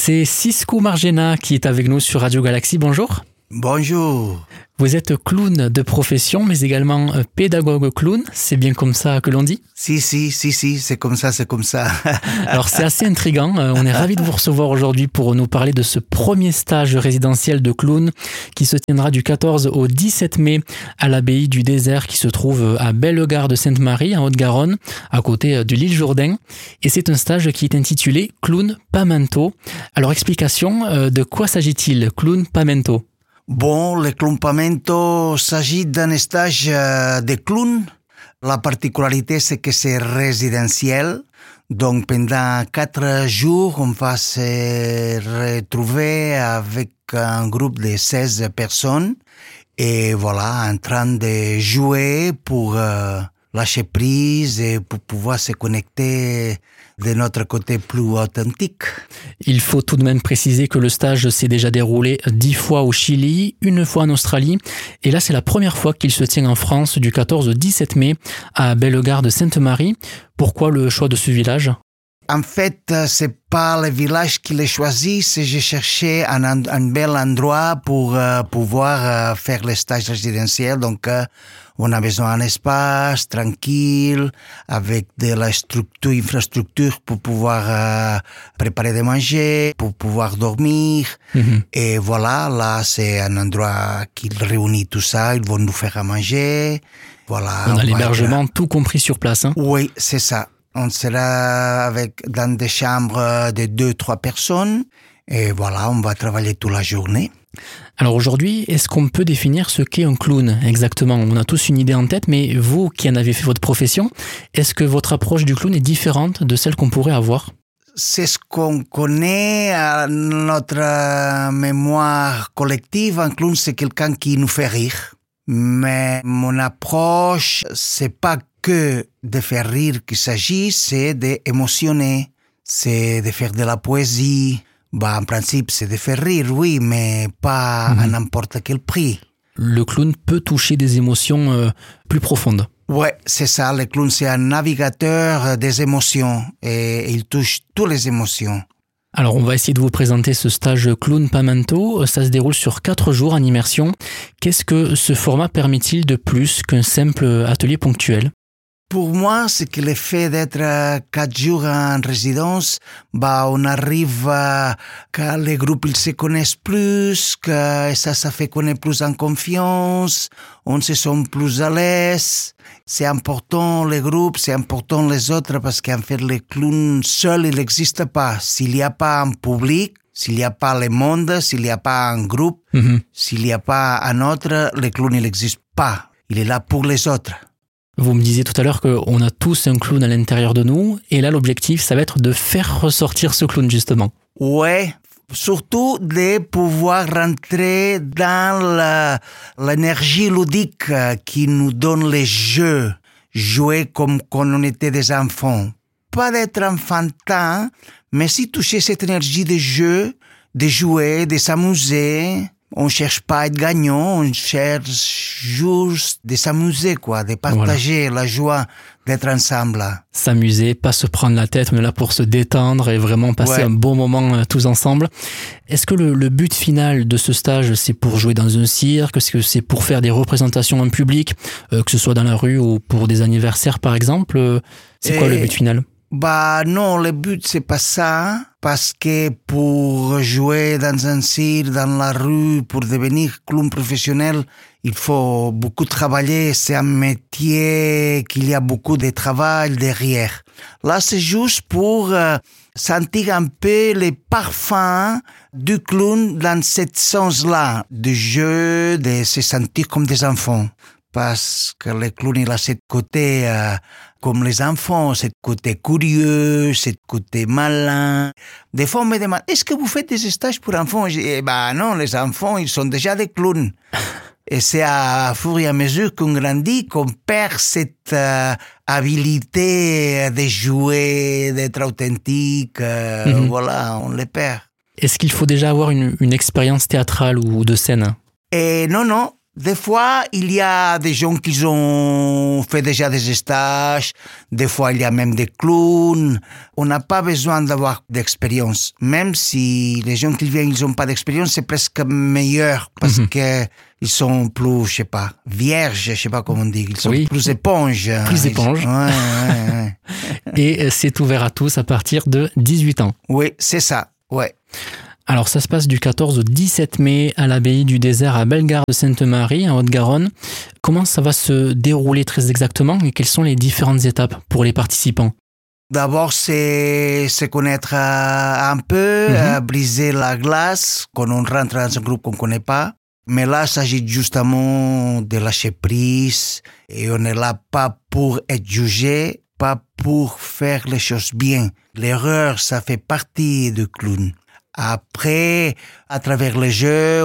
C'est Cisco Margena qui est avec nous sur Radio Galaxy. Bonjour. Bonjour. Vous êtes clown de profession, mais également pédagogue clown. C'est bien comme ça que l'on dit ? Si, c'est comme ça. Alors c'est assez intriguant. On est ravis de vous recevoir aujourd'hui pour nous parler de ce premier stage résidentiel de clown qui se tiendra du 14 au 17 mai à l'abbaye du Désert qui se trouve à Bellegarde-Sainte-Marie en Haute-Garonne, à côté de l'île Jourdain. Et c'est un stage qui est intitulé Clown Pamento. Alors explication, de quoi s'agit-il, Clown Pamento ? Bon, le clown Pamento s'agit d'un stage de clown. La particularité, c'est que c'est résidentiel. Donc, pendant 4 jours, on va se retrouver avec un groupe de 16 personnes. Et voilà, en train de jouer pour lâcher prise et pour pouvoir se connecter de notre côté plus authentique. Il faut tout de même préciser que le stage s'est déjà déroulé 10 fois au Chili, 1 fois en Australie, et là c'est la première fois qu'il se tient en France du 14 au 17 mai à Bellegarde-Sainte-Marie. Pourquoi le choix de ce village ? En fait, c'est pas le village qui l'a choisi, c'est que j'ai cherché un bel endroit pour pouvoir faire le stage résidentiel. Donc, on a besoin d'un espace tranquille, avec de la infrastructure pour pouvoir préparer de manger, pour pouvoir dormir. Et voilà, là, c'est un endroit qui réunit tout ça. Ils vont nous faire à manger. Voilà. On a l'hébergement tout compris sur place. Oui, c'est ça. On sera dans des chambres de 2-3 personnes et voilà, on va travailler toute la journée. Alors aujourd'hui, est-ce qu'on peut définir ce qu'est un clown exactement ? On a tous une idée en tête, mais vous qui en avez fait votre profession, est-ce que votre approche du clown est différente de celle qu'on pourrait avoir ? C'est ce qu'on connaît à notre mémoire collective. Un clown, c'est quelqu'un qui nous fait rire. Mais mon approche, c'est pas que de faire rire qu'il s'agit, c'est d'émotionner, c'est de faire de la poésie. En principe, c'est de faire rire, oui, mais pas à n'importe quel prix. Le clown peut toucher des émotions plus profondes. Ouais, c'est ça. Le clown, c'est un navigateur des émotions et il touche toutes les émotions. Alors, on va essayer de vous présenter ce stage Clown Pamento. Ça se déroule sur 4 jours en immersion. Qu'est-ce que ce format permet-il de plus qu'un simple atelier ponctuel ? Pour moi, c'est que le fait d'être 4 jours en résidence, on arrive que les groupes ils se connaissent plus, que ça fait qu'on est plus en confiance, on se sent plus à l'aise. C'est important les groupes, c'est important les autres parce qu'en fait le clown seul il n'existe pas. S'il n'y a pas un public, s'il n'y a pas le monde, s'il n'y a pas un groupe, s'il n'y a pas un autre, le clown il n'existe pas. Il est là pour les autres. Vous me disiez tout à l'heure qu'on a tous un clown à l'intérieur de nous, et là l'objectif ça va être de faire ressortir ce clown justement. Ouais, surtout de pouvoir rentrer dans l'énergie ludique qui nous donne les jeux, jouer comme quand on était des enfants. Pas d'être enfantin, mais si toucher cette énergie de jeu, de jouer, de s'amuser. On cherche pas à être gagnant, on cherche juste de s'amuser, de partager la joie d'être ensemble. S'amuser, pas se prendre la tête, on est là pour se détendre et vraiment passer un bon moment tous ensemble. Est-ce que le but final de ce stage, c'est pour jouer dans un cirque, est-ce que c'est pour faire des représentations en public, que ce soit dans la rue ou pour des anniversaires par exemple ? C'est quoi le but final ? Non, le but c'est pas ça, parce que pour jouer dans un cirque, dans la rue, pour devenir clown professionnel, il faut beaucoup travailler, c'est un métier qu'il y a beaucoup de travail derrière. Là, c'est juste pour sentir un peu les parfums du clown dans ce sens-là, du jeu, de se sentir comme des enfants. Parce que le clown, il a ce côté comme les enfants, ce côté curieux, ce côté malin. Des fois, on me demande, est-ce que vous faites des stages pour enfants ? Je dis, non, les enfants, ils sont déjà des clowns. Et c'est à fur et à mesure qu'on grandit qu'on perd cette habilité de jouer, d'être authentique. Voilà, on les perd. Est-ce qu'il faut déjà avoir une expérience théâtrale ou de scène ? Et non. Des fois, il y a des gens qui ont fait déjà des stages. Des fois, il y a même des clowns. On n'a pas besoin d'avoir d'expérience. Même si les gens qui viennent, ils n'ont pas d'expérience, c'est presque meilleur parce que ils sont plus, je sais pas, vierges, je sais pas comment on dit. Ils sont plus éponges. Plus éponges. Ouais. Et c'est ouvert à tous à partir de 18 ans. Oui, c'est ça. Ouais. Alors ça se passe du 14 au 17 mai à l'abbaye du Désert à Bellegarde de Sainte-Marie en Haute-Garonne. Comment ça va se dérouler très exactement et quelles sont les différentes étapes pour les participants? D'abord, c'est se connaître un peu, briser la glace quand on rentre dans un groupe qu'on ne connaît pas. Mais là, il s'agit justement de lâcher prise et on n'est là pas pour être jugé, pas pour faire les choses bien. L'erreur, ça fait partie du clown. Après, à travers le jeu,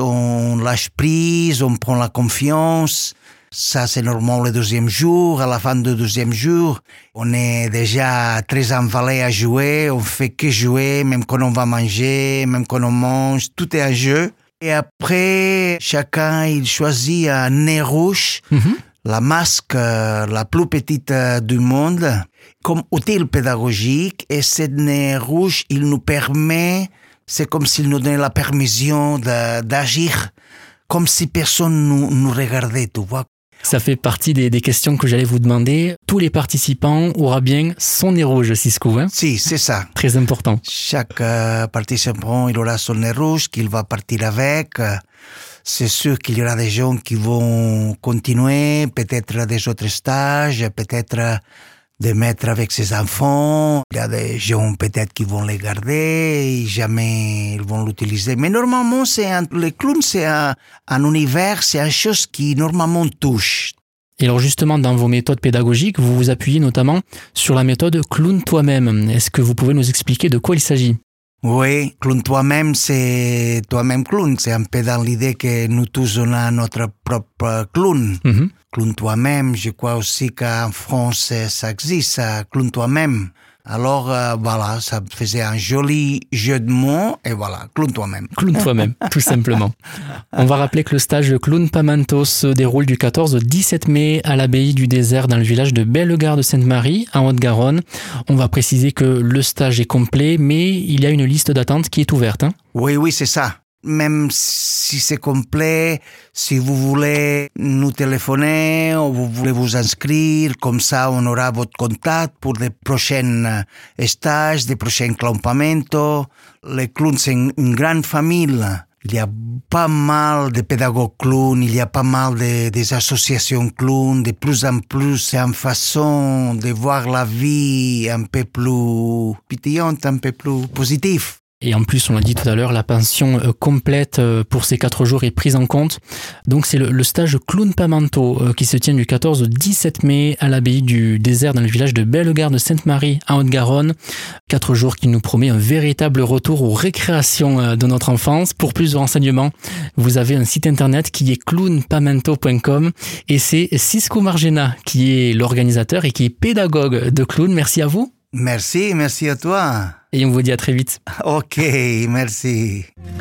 on lâche prise, on prend la confiance. Ça, c'est normalement le deuxième jour. À la fin du deuxième jour, on est déjà très emballé à jouer. On fait que jouer, même quand on va manger, même quand on mange. Tout est un jeu. Et après, chacun, il choisit un nez rouge, la masque la plus petite du monde, comme outil pédagogique. Et ce nez rouge, il nous permet, c'est comme s'il nous donnait la permission d'agir, comme si personne nous regardait, tu vois. Ça fait partie des questions que j'allais vous demander. Tous les participants auront bien son nez rouge, Siskou, hein? Si, c'est ça. Très important. Chaque participant, il aura son nez rouge qu'il va partir avec. C'est sûr qu'il y aura des gens qui vont continuer, peut-être des autres stages, peut-être de mettre avec ses enfants. Il y a des gens peut-être qui vont les garder et jamais ils vont l'utiliser. Mais normalement, le clown, c'est un univers, c'est une chose qui normalement touche. Et alors justement, dans vos méthodes pédagogiques, vous vous appuyez notamment sur la méthode Clown toi-même. Est-ce que vous pouvez nous expliquer de quoi il s'agit? Oui, clown toi-même, c'est toi-même clown. C'est un peu dans l'idée que nous tous, on a notre propre clown. Clown toi-même, je crois aussi qu'en France, ça existe, clown toi-même. Alors, voilà, ça faisait un joli jeu de mots, et voilà, clown toi-même. Clown toi-même, tout simplement. On va rappeler que le stage Clown Pamanto se déroule du 14 au 17 mai à l'abbaye du Désert dans le village de Bellegarde de Sainte-Marie, en Haute-Garonne. On va préciser que le stage est complet, mais il y a une liste d'attente qui est ouverte. Oui, c'est ça. Même si c'est complet, si vous voulez nous téléphoner ou vous voulez vous inscrire, comme ça on aura votre contact pour des prochains stages, des prochains campamentos. Les clowns, c'est une grande famille. Il y a pas mal de pédagogues clowns, il y a pas mal des associations clowns. De plus en plus, c'est une façon de voir la vie un peu plus pétillante, un peu plus positive. Et en plus, on l'a dit tout à l'heure, la pension complète pour ces 4 jours est prise en compte. Donc c'est le stage Clown Pamanto qui se tient du 14 au 17 mai à l'abbaye du Désert dans le village de Bellegarde de Sainte-Marie en Haute-Garonne. 4 jours qui nous promet un véritable retour aux récréations de notre enfance. Pour plus de renseignements, vous avez un site internet qui est clownpamanto.com et c'est Siskou Margena qui est l'organisateur et qui est pédagogue de clown. Merci à vous. Merci à toi. Et on vous dit à très vite. Ok, merci.